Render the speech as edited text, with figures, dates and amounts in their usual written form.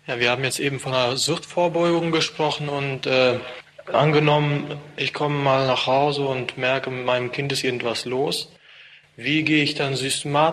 Ja, wir haben jetzt eben von einer Suchtvorbeugung gesprochen und angenommen, ich komme mal nach Hause und merke, mit meinem Kind ist irgendwas los. Wie gehe ich dann systematisch